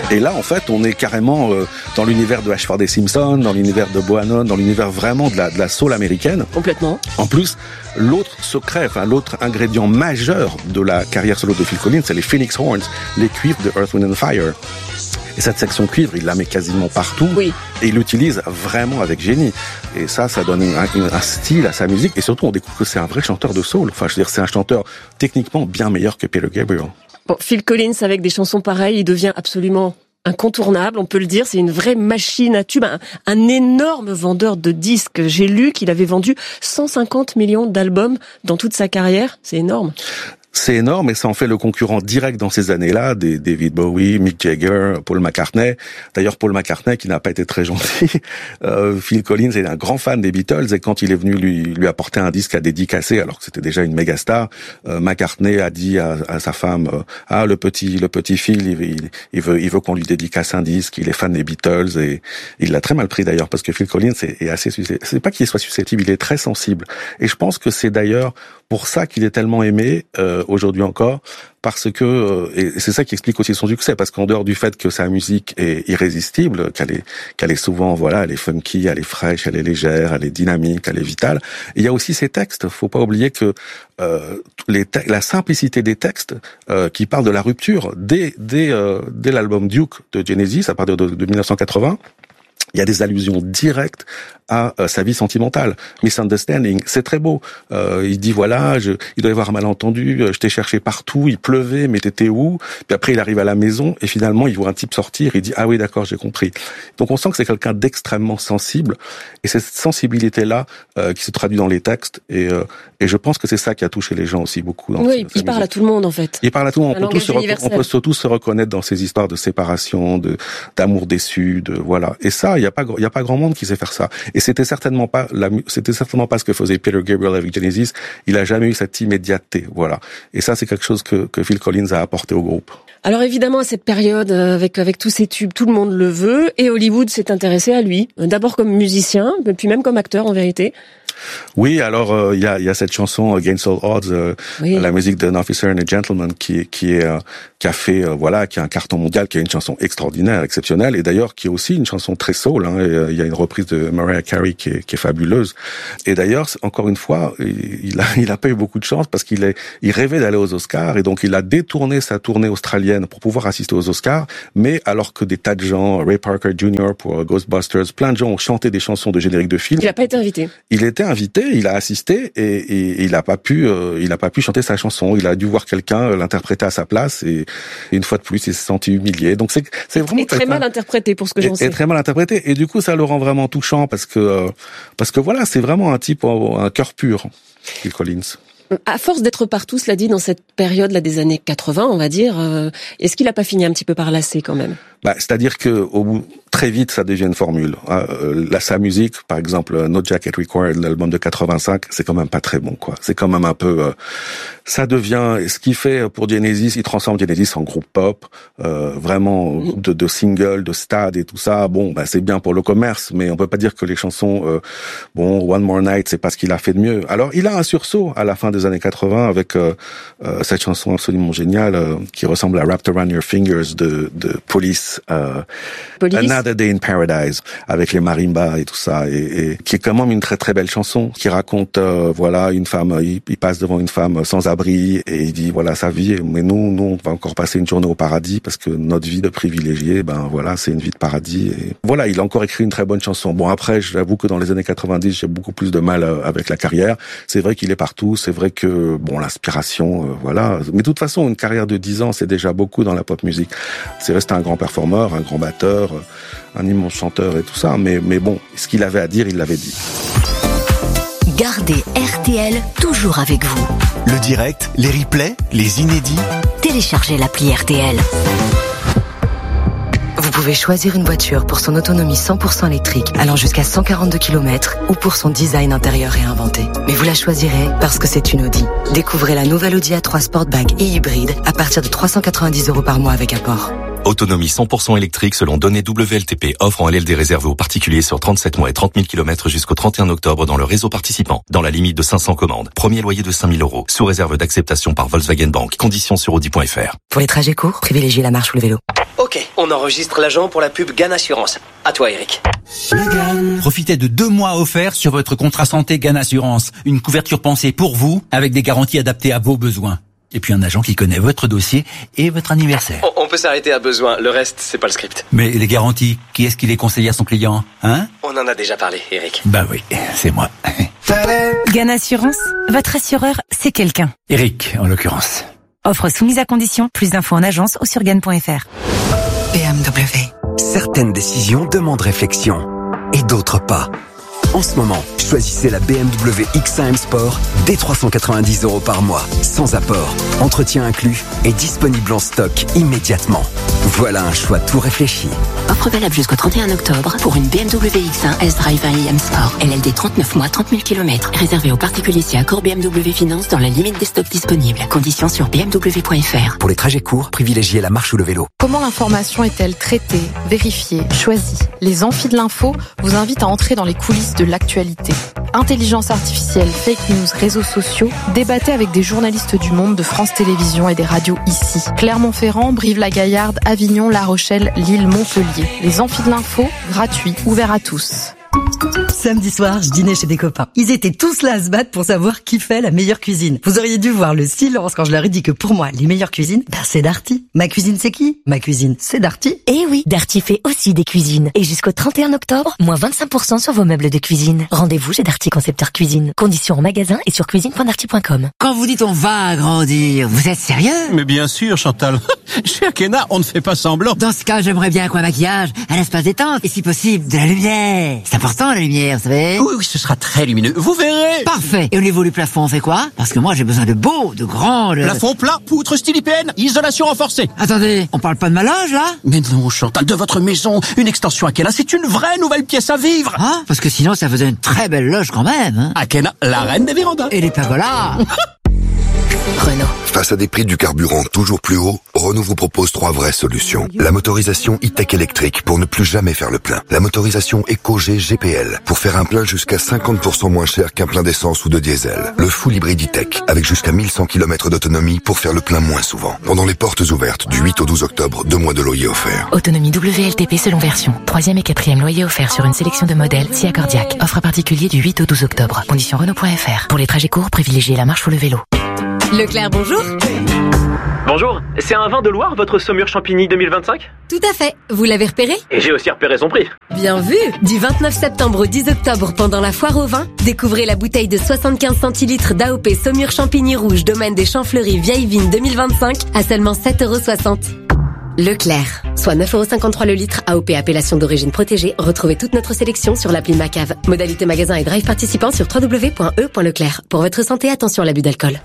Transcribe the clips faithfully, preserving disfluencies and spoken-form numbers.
Et là, en fait, on est carrément euh, dans l'univers de Ashford et Simpson, dans l'univers de Bohannon, dans l'univers vraiment de la, de la soul américaine. Complètement. En plus, l'autre secret, enfin l'autre ingrédient majeur de la carrière solo de Phil Collins, c'est les Phoenix Horns, les cuivres de Earth, Wind and Fire. Et cette section cuivre, il la met quasiment partout. Oui. Et il l'utilise vraiment avec génie. Et ça, ça donne un, un style à sa musique. Et surtout, on découvre que c'est un vrai chanteur de soul. Enfin, je veux dire, c'est un chanteur techniquement bien meilleur que Peter Gabriel. Bon, Phil Collins, avec des chansons pareilles, il devient absolument incontournable, on peut le dire. C'est une vraie machine à tubes, un, un énorme vendeur de disques. J'ai lu qu'il avait vendu cent cinquante millions d'albums dans toute sa carrière. C'est énorme. C'est énorme et ça en fait le concurrent direct dans ces années-là des David Bowie, Mick Jagger, Paul McCartney. D'ailleurs, Paul McCartney, qui n'a pas été très gentil, euh, Phil Collins est un grand fan des Beatles et quand il est venu lui lui apporter un disque à dédicacer, alors que c'était déjà une méga star, euh, McCartney a dit à, à sa femme euh, ah le petit le petit Phil, il, il, il veut il veut qu'on lui dédicace un disque, il est fan des Beatles et il l'a très mal pris d'ailleurs parce que Phil Collins est, est assez susceptible. C'est pas qu'il soit susceptible, il est très sensible et je pense que c'est d'ailleurs pour ça qu'il est tellement aimé euh, aujourd'hui encore, parce que euh, et c'est ça qui explique aussi son succès, parce qu'en dehors du fait que sa musique est irrésistible, qu'elle est qu'elle est souvent voilà, elle est funky, elle est fraîche, elle est légère, elle est dynamique, elle est vitale. Il y a aussi ses textes. Faut pas oublier que euh, les te- la simplicité des textes euh, qui parlent de la rupture dès dès euh, dès l'album Duke de Genesis à partir de, de dix-neuf cent quatre-vingts. Il y a des allusions directes à euh, sa vie sentimentale. Misunderstanding, c'est très beau. Euh, il dit voilà, je, il doit y avoir un malentendu, je t'ai cherché partout, il pleuvait, mais t'étais où? Puis après il arrive à la maison et finalement il voit un type sortir, il dit ah oui d'accord, j'ai compris. Donc on sent que c'est quelqu'un d'extrêmement sensible et cette sensibilité-là euh, qui se traduit dans les textes et, euh, et je pense que c'est ça qui a touché les gens aussi beaucoup. Dans oui, ce, il parle à tout le monde en fait. Il parle à tout le monde. On peut, tous se rec- on peut surtout se reconnaître dans ces histoires de séparation, de d'amour déçu, de voilà. Et ça, il y a pas il y a pas grand monde qui sait faire ça. Et c'était certainement pas la, c'était certainement pas ce que faisait Peter Gabriel avec Genesis. Il a jamais eu cette immédiateté, voilà. Et ça, c'est quelque chose que, que Phil Collins a apporté au groupe. Alors évidemment, à cette période, avec avec tous ces tubes, tout le monde le veut, et Hollywood s'est intéressé à lui. D'abord comme musicien, puis même comme acteur en vérité. Oui, alors il euh, y a il y a cette chanson Against All Odds, euh, oui. La musique d'un Officer and a Gentleman qui qui est euh, qui a fait euh, voilà qui a un carton mondial, qui est une chanson extraordinaire, exceptionnelle, et d'ailleurs qui est aussi une chanson très soul. Hein, il euh, y a une reprise de Mariah Carey qui est, qui est fabuleuse. Et d'ailleurs encore une fois, il a il a pas eu beaucoup de chance parce qu'il est il rêvait d'aller aux Oscars et donc il a détourné sa tournée australienne pour pouvoir assister aux Oscars, mais alors que des tas de gens, Ray Parker Junior pour Ghostbusters, plein de gens ont chanté des chansons de générique de film. Il a pas été invité. Il était invité, il a assisté et, et, et il a pas pu, euh, il a pas pu chanter sa chanson. Il a dû voir quelqu'un l'interpréter à sa place et, et une fois de plus, il s'est senti humilié. Donc c'est, c'est vraiment et très quelqu'un... mal interprété pour ce que j'en et, sais. Et très mal interprété. Et du coup, ça le rend vraiment touchant parce que euh, parce que voilà, c'est vraiment un type, un cœur pur, Phil Collins. À force d'être partout, cela dit, dans cette période-là des années quatre-vingts, on va dire, euh, est-ce qu'il a pas fini un petit peu par lasser quand même? Bah, c'est-à-dire que au bout très vite, ça devient une formule. Euh, là, sa musique, par exemple, No Jacket Required, l'album de quatre-vingt-cinq, c'est quand même pas très bon, quoi. C'est quand même un peu. Euh, ça devient. Ce qu'il fait pour Genesis, il transforme Genesis en groupe pop, euh, vraiment groupe de, de singles, de stades et tout ça. Bon, bah c'est bien pour le commerce, mais on peut pas dire que les chansons, euh, bon, One More Night, c'est pas ce qu'il a fait de mieux. Alors, il a un sursaut à la fin des années quatre-vingts avec euh, euh, cette chanson absolument géniale euh, qui ressemble à Wrapped Around Your Fingers de, de Police. Euh, Police. Another Day in Paradise avec les marimbas et tout ça et, et qui est quand même une très très belle chanson qui raconte euh, voilà une femme il, il passe devant une femme sans abri et il dit voilà sa vie mais nous nous on va encore passer une journée au paradis parce que notre vie de privilégié ben voilà c'est une vie de paradis et voilà il a encore écrit une très bonne chanson. Bon après j'avoue que dans les années quatre-vingt-dix j'ai beaucoup plus de mal avec la carrière. C'est vrai qu'il est partout, c'est vrai que bon l'inspiration euh, voilà mais de toute façon une carrière de dix ans c'est déjà beaucoup dans la pop musique. C'est resté un grand performeur, un grand batteur, un immense chanteur et tout ça, mais, mais bon, ce qu'il avait à dire, il l'avait dit. Gardez R T L toujours avec vous. Le direct, les replays, les inédits. Téléchargez l'appli R T L. Vous pouvez choisir une voiture pour son autonomie cent pour cent électrique allant jusqu'à cent quarante-deux kilomètres ou pour son design intérieur réinventé. Mais vous la choisirez parce que c'est une Audi. Découvrez la nouvelle Audi A trois Sportback et hybride à partir de trois cent quatre-vingt-dix euros par mois avec apport. Autonomie cent pour cent électrique selon données W L T P. Offre en L L D réservée aux particuliers sur trente-sept mois et trente mille kilomètres jusqu'au trente et un octobre dans le réseau participant. Dans la limite de cinq cents commandes. Premier loyer de cinq mille euros. Sous réserve d'acceptation par Volkswagen Bank. Conditions sur audi point f r. Pour les trajets courts, privilégiez la marche ou le vélo. Ok, on enregistre l'agent pour la pub Gann Assurance. À toi, Eric. Profitez de deux mois offerts sur votre contrat santé Gann Assurance. Une couverture pensée pour vous, avec des garanties adaptées à vos besoins. Et puis un agent qui connaît votre dossier et votre anniversaire. On, on peut s'arrêter à besoin, le reste, c'est pas le script. Mais les garanties, qui est-ce qui les conseille à son client, hein? On en a déjà parlé, Eric. Bah oui, c'est moi. Gann Assurance, votre assureur, c'est quelqu'un. Eric, en l'occurrence. Offre soumise à condition, plus d'infos en agence ou sur gann point f r. B M W. Certaines décisions demandent réflexion et d'autres pas. En ce moment, choisissez la B M W X un M Sport dès trois cent quatre-vingt-dix euros par mois, sans apport, entretien inclus et disponible en stock immédiatement. Voilà un choix tout réfléchi. Offre valable jusqu'au trente et un octobre pour une B M W X un S-Drive un i M Sport. L L D trente-neuf mois, trente mille kilomètres. Réservé aux particuliers si accord B M W Finance dans la limite des stocks disponibles. Conditions sur b m w point f r. Pour les trajets courts, privilégiez la marche ou le vélo. Comment l'information est-elle traitée, vérifiée, choisie? Les amphis de l'info vous invitent à entrer dans les coulisses de l'actualité. Intelligence artificielle, fake news, réseaux sociaux, débattez avec des journalistes du Monde, de France Télévisions et des radios ici. Clermont-Ferrand, Brive-la-Gaillarde, Avignon, La Rochelle, Lille, Montpellier. Les amphis de l'info, gratuits, ouverts à tous. Samedi soir, je dînais chez des copains. Ils étaient tous là à se battre pour savoir qui fait la meilleure cuisine. Vous auriez dû voir le silence quand je leur ai dit que pour moi, les meilleures cuisines, ben c'est Darty. Ma cuisine, c'est qui? Ma cuisine, c'est Darty. Eh oui, Darty fait aussi des cuisines. Et jusqu'au trente et un octobre, moins vingt-cinq pour cent sur vos meubles de cuisine. Rendez-vous chez Darty Concepteur Cuisine. Conditions en magasin et sur cuisine point darty point com. Quand vous dites on va agrandir, vous êtes sérieux? Mais bien sûr, Chantal. Chez Akena, on ne fait pas semblant. Dans ce cas, j'aimerais bien qu'un maquillage, un espace détente, et si possible, de la lumière. C'est important, la lumière, vous savez. Oui, oui, ce sera très lumineux. Vous verrez. Parfait. Et au niveau du plafond, on fait quoi? Parce que moi, j'ai besoin de beau, de grand... De... Plafond plat, poutre style I P N, isolation renforcée. Attendez, on parle pas de ma loge, là? Mais non, Chantal, de votre maison, une extension Akena, c'est une vraie nouvelle pièce à vivre. Ah, parce que sinon, ça faisait une très belle loge quand même. Hein. Akena, la reine des vérandas. Et les pergolas. Renault. Face à des prix du carburant toujours plus hauts, Renault vous propose trois vraies solutions. La motorisation e-tech électrique pour ne plus jamais faire le plein. La motorisation EcoG G P L pour faire un plein jusqu'à cinquante pour cent moins cher qu'un plein d'essence ou de diesel. Le full hybride e-tech avec jusqu'à mille cent kilomètres d'autonomie pour faire le plein moins souvent. Pendant les portes ouvertes du huit au douze octobre, deux mois de loyer offert. Autonomie W L T P selon version. Troisième et quatrième loyer offert sur une sélection de modèles si accordiaque. Offre à particulier du huit au douze octobre. Conditions Renault point f r. Pour les trajets courts, privilégiez la marche ou le vélo. Leclerc, bonjour. Bonjour, c'est un vin de Loire, votre Saumur Champigny deux mille vingt-cinq? Tout à fait. Vous l'avez repéré? Et j'ai aussi repéré son prix. Bien vu. Du vingt-neuf septembre au dix octobre, pendant la foire au vin, découvrez la bouteille de soixante-quinze centilitres d'A O P Saumur Champigny Rouge, domaine des Champs-Fleuris, Vieille Vigne deux mille vingt-cinq, à seulement sept euros soixante. Leclerc, soit neuf euros cinquante-trois le litre, A O P appellation d'origine protégée. Retrouvez toute notre sélection sur l'appli Macave. Modalité magasin et drive participant sur w w w point e point leclerc. Pour votre santé, attention à l'abus d'alcool.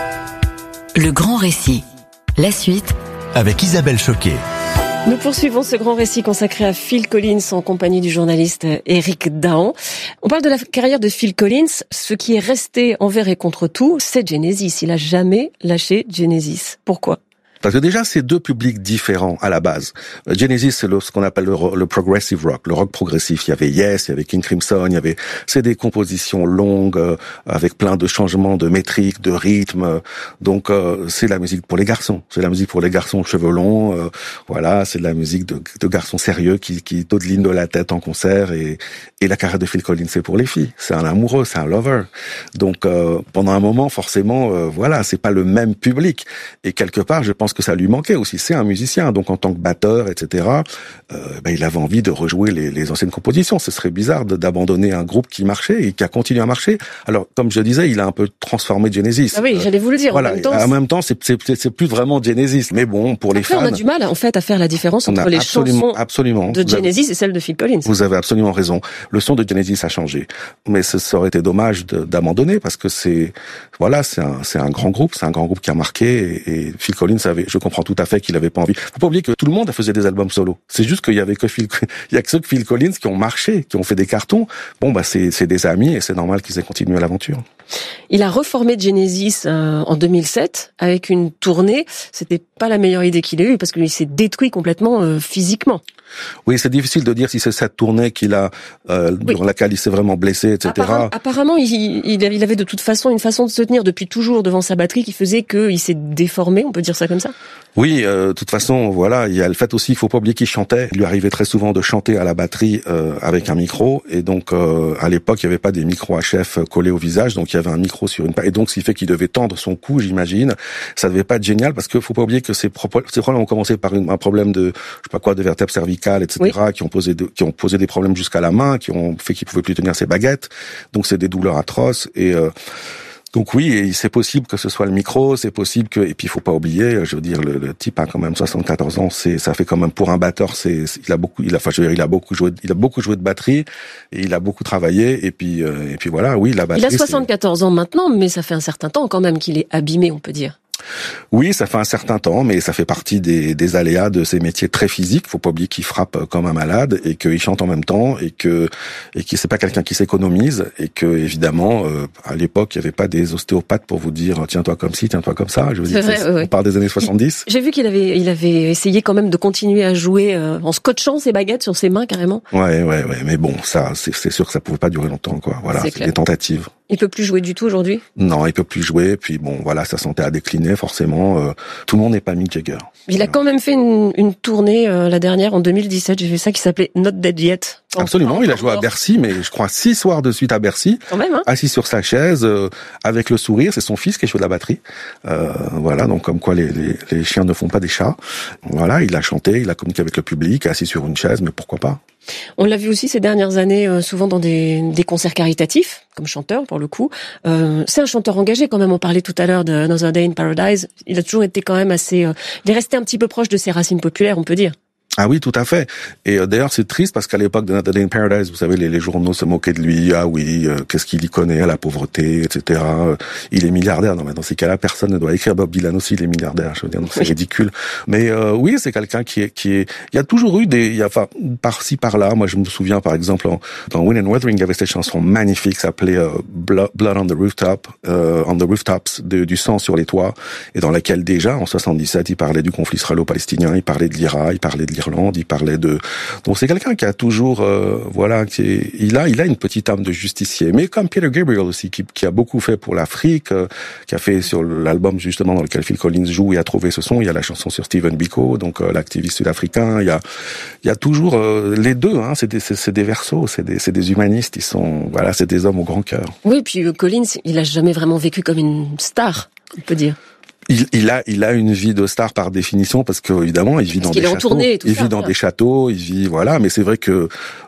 Le grand récit. La suite. Avec Isabelle Choquet. Nous poursuivons ce grand récit consacré à Phil Collins en compagnie du journaliste Eric Dahan. On parle de la carrière de Phil Collins. Ce qui est resté envers et contre tout, c'est Genesis. Il a jamais lâché Genesis. Pourquoi ? Parce que déjà, c'est deux publics différents à la base. Genesis, c'est le, ce qu'on appelle le, le progressive rock, le rock progressif. Il y avait Yes, il y avait King Crimson, il y avait, c'est des compositions longues, euh, avec plein de changements de métrique, de rythme. Donc, euh, c'est la musique pour les garçons. C'est la musique pour les garçons cheveux longs. Euh, voilà, c'est de la musique de, de garçons sérieux qui, qui dodelinent de la tête en concert. Et, et la carrière de Phil Collins, c'est pour les filles. C'est un amoureux, c'est un lover. Donc, euh, pendant un moment, forcément, euh, voilà, c'est pas le même public. Et quelque part, je pense que ça lui manquait aussi. C'est un musicien, donc en tant que batteur, et cetera. Euh, ben il avait envie de rejouer les, les anciennes compositions. Ce serait bizarre de, d'abandonner un groupe qui marchait et qui a continué à marcher. Alors, comme je disais, il a un peu transformé Genesis. Ah oui, j'allais vous le dire. Voilà. En même temps, en même temps, c'est, c'est, c'est plus vraiment Genesis. Mais bon, pour les Après, fans, on a du mal en fait à faire la différence entre les chansons absolument. de Genesis et celles de Phil Collins. Vous avez absolument raison. Le son de Genesis a changé, mais ce, ça aurait été dommage de, d'abandonner parce que c'est, voilà, c'est un, c'est un grand groupe, c'est un grand groupe qui a marqué et, et Phil Collins avait, je comprends tout à fait qu'il avait pas envie. Faut pas oublier que tout le monde faisait des albums solo. C'est juste qu'il y avait que Phil, il y a que ceux que Phil Collins qui ont marché, qui ont fait des cartons. Bon, bah, c'est, c'est des amis et c'est normal qu'ils aient continué l'aventure. Il a reformé Genesis euh, en deux mille sept avec une tournée. C'était pas la meilleure idée qu'il ait eue parce qu'il s'est détruit complètement euh, physiquement. Oui, c'est difficile de dire si c'est cette tournée qu'il a, euh, oui. durant laquelle il s'est vraiment blessé, et cetera. Apparemment, apparemment il, il avait de toute façon une façon de se tenir depuis toujours devant sa batterie qui faisait qu'il s'est déformé, on peut dire ça comme ça? Oui, euh, de toute façon, voilà, il y a le fait aussi, il faut pas oublier qu'il chantait. Il lui arrivait très souvent de chanter à la batterie euh, avec un micro, et donc euh, à l'époque, il n'y avait pas des micros H F collés au visage, donc il y avait un micro sur une et donc ce qui fait qu'il devait tendre son cou, j'imagine. Ça devait pas être génial parce que faut pas oublier que ces, pro- ces problèmes ont commencé par une, un problème de, je sais pas quoi, de vertèbre cervicale, et cetera, oui. qui ont posé de, qui ont posé des problèmes jusqu'à la main, qui ont fait qu'il pouvait plus tenir ses baguettes. Donc c'est des douleurs atroces et euh, donc oui, et c'est possible que ce soit le micro, c'est possible que, et puis il faut pas oublier, je veux dire, le, le type a quand même soixante-quatorze ans, c'est, ça fait quand même pour un batteur, c'est, il a beaucoup, il a, enfin, je veux dire, il a beaucoup joué, il a beaucoup joué de batterie, et il a beaucoup travaillé, et puis, euh, et puis voilà, oui, la batterie. Il a soixante-quatorze ans maintenant, mais ça fait un certain temps quand même qu'il est abîmé, on peut dire. Oui, ça fait un certain temps, mais ça fait partie des, des aléas de ces métiers très physiques. Faut pas oublier qu'il frappe comme un malade et qu'il chante en même temps et que et que c'est pas quelqu'un qui s'économise et que évidemment euh, à l'époque il y avait pas des ostéopathes pour vous dire tiens-toi comme ci, tiens-toi comme ça. Je veux dire, vrai, on ouais. parle des années soixante-dix. J'ai vu qu'il avait il avait essayé quand même de continuer à jouer euh, en scotchant ses baguettes sur ses mains carrément. Ouais, ouais, ouais. Mais bon, ça, c'est, c'est sûr que ça pouvait pas durer longtemps, quoi. Voilà, c'est, c'est des tentatives. Il peut plus jouer du tout aujourd'hui? Non, il peut plus jouer. Puis bon, voilà, sa santé a décliné forcément. Euh, tout le monde n'est pas Mick Jagger. Il voilà. a quand même fait une, une tournée euh, la dernière en deux mille dix-sept. J'ai vu ça qui s'appelait Not Dead Yet. Absolument, il a joué à Bercy, mais je crois six soirs de suite à Bercy, quand même, hein. assis sur sa chaise, euh, avec le sourire. C'est son fils qui joue de la batterie. Euh, voilà, donc comme quoi les, les, les chiens ne font pas des chats. Voilà, il a chanté, il a communiqué avec le public, assis sur une chaise, mais pourquoi pas. On l'a vu aussi ces dernières années, euh, souvent dans des, des concerts caritatifs, comme chanteur pour le coup. Euh, c'est un chanteur engagé quand même. On parlait tout à l'heure de Another Day in Paradise. Il a toujours été quand même assez. Euh, il est resté un petit peu proche de ses racines populaires, on peut dire. Ah oui, tout à fait. Et euh, d'ailleurs, c'est triste parce qu'à l'époque de Another Day in Paradise, vous savez, les, les journaux se moquaient de lui. Ah oui, euh, qu'est-ce qu'il y connaît à la pauvreté, et cetera. Euh, il est milliardaire. Non, mais dans ces cas-là, personne ne doit écrire. Bob Dylan aussi, il est milliardaire. Je veux dire, donc c'est oui. ridicule. Mais euh, oui, c'est quelqu'un qui est, qui est. Il y a toujours eu des. Il y a, enfin, par-ci par-là. Moi, je me souviens, par exemple, en, dans Wind and Wuthering, il y avait cette chanson magnifique, qui s'appelait euh, Blood, Blood on the Rooftop, euh, on the Rooftops, de, du sang sur les toits, et dans laquelle déjà, en soixante-dix-sept, il parlait du conflit israélo-palestinien, il parlait de l'Irak, il parlait de l'Irlande, il parlait de donc c'est quelqu'un qui a toujours euh, voilà qui est, il a il a une petite âme de justicier, mais comme Peter Gabriel aussi qui, qui a beaucoup fait pour l'Afrique, euh, qui a fait sur l'album justement dans lequel Phil Collins joue et a trouvé ce son, il y a la chanson sur Stephen Biko, donc euh, l'activiste sud-africain, il y a il y a toujours euh, les deux, hein, c'est des c'est, c'est des versos, c'est des c'est des humanistes, ils sont voilà, c'est des hommes au grand cœur. Oui, puis euh, Collins, il a jamais vraiment vécu comme une star, on peut dire. Il, il a, il a une vie de star par définition parce que évidemment, il vit parce dans des châteaux. Tournée et tout il ça, vit dans voilà. des châteaux, il vit, voilà. Mais c'est vrai que